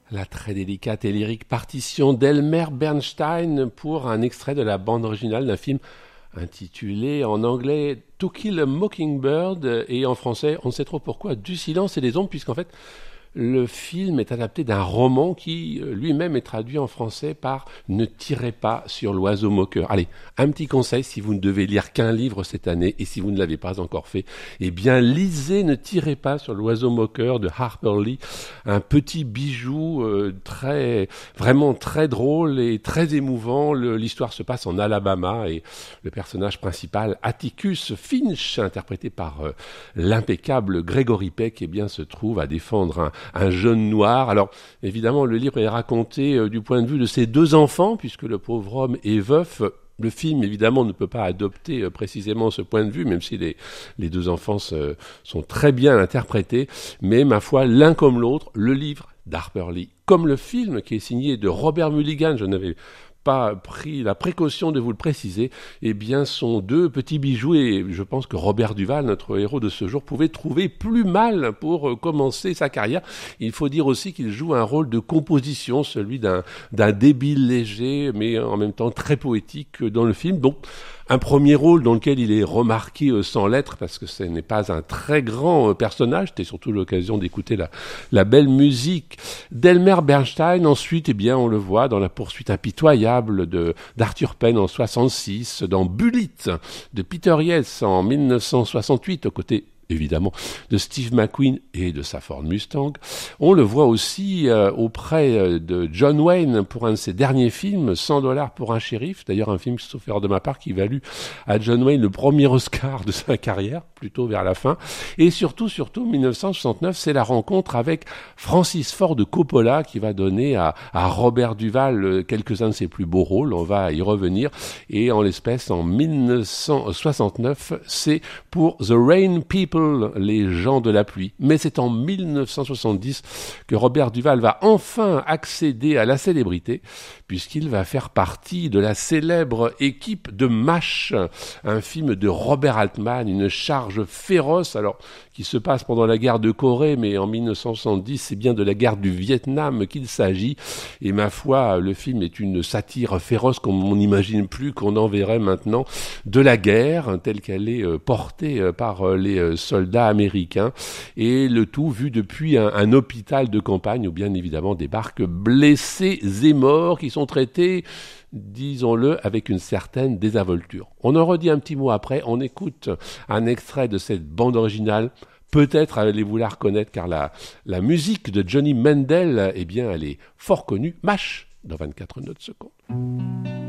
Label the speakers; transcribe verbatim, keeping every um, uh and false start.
Speaker 1: La très délicate et lyrique partition d'Elmer Bernstein pour un extrait de la bande originale d'un film intitulé en anglais To Kill a Mockingbird et en français, on ne sait trop pourquoi, Du silence et des ombres, puisqu'en fait, le film est adapté d'un roman qui lui-même est traduit en français par Ne tirez pas sur l'oiseau moqueur. Allez, un petit conseil si vous ne devez lire qu'un livre cette année et si vous ne l'avez pas encore fait, eh bien lisez Ne tirez pas sur l'oiseau moqueur de Harper Lee, un petit bijou euh, très, vraiment très drôle et très émouvant. Le, l'histoire se passe en Alabama et le personnage principal, Atticus Finch, interprété par euh, l'impeccable Gregory Peck, eh bien se trouve à défendre un un jeune noir. Alors, évidemment, le livre est raconté euh, du point de vue de ses deux enfants, puisque le pauvre homme est veuf. Le film, évidemment, ne peut pas adopter euh, précisément ce point de vue, même si les, les deux enfants se, sont très bien interprétés. Mais, ma foi, l'un comme l'autre, le livre d'Harper Lee, comme le film qui est signé de Robert Mulligan, je n'avais pas pris la précaution de vous le préciser, eh bien, sont deux petits bijoux et je pense que Robert Duval, notre héros de ce jour, pouvait trouver plus mal pour commencer sa carrière. Il faut dire aussi qu'il joue un rôle de composition, celui d'un, d'un débile léger, mais en même temps très poétique dans le film. Donc, un premier rôle dans lequel il est remarqué euh, sans l'être, parce que ce n'est pas un très grand euh, personnage. C'était surtout l'occasion d'écouter la, la belle musique d'Elmer Bernstein. Ensuite, eh bien, on le voit dans La poursuite impitoyable de, d'Arthur Penn en soixante-six, dans Bullitt de Peter Yates en dix-neuf cent soixante-huit, aux côtés évidemment de Steve McQueen et de sa Ford Mustang. On le voit aussi euh, auprès de John Wayne pour un de ses derniers films, cent dollars pour un shérif, d'ailleurs un film, sauf erreur de ma part, qui valut à John Wayne le premier Oscar de sa carrière, plutôt vers la fin. Et surtout, surtout, dix-neuf cent soixante-neuf, c'est la rencontre avec Francis Ford Coppola qui va donner à, à Robert Duval quelques-uns de ses plus beaux rôles, on va y revenir. Et en l'espèce, en dix-neuf cent soixante-neuf, c'est pour The Rain People, les gens de la pluie. Mais c'est en dix-neuf cent soixante-dix que Robert Duval va enfin accéder à la célébrité, puisqu'il va faire partie de la célèbre équipe de MASH, un film de Robert Altman, une charge féroce, alors qui se passe pendant la guerre de Corée, mais en dix-neuf cent soixante-dix, c'est bien de la guerre du Vietnam qu'il s'agit. Et ma foi, le film est une satire féroce comme on n'imagine plus qu'on en verrait maintenant de la guerre, telle qu'elle est portée par les soldats américains, et le tout vu depuis un, un hôpital de campagne où bien évidemment débarquent blessés et morts qui sont traités, disons-le, avec une certaine désinvolture. On en redit un petit mot après, on écoute un extrait de cette bande originale. Peut-être allez-vous la reconnaître car la, la musique de Johnny Mandel, eh bien, elle est fort connue. MASH dans vingt-quatre notes secondes.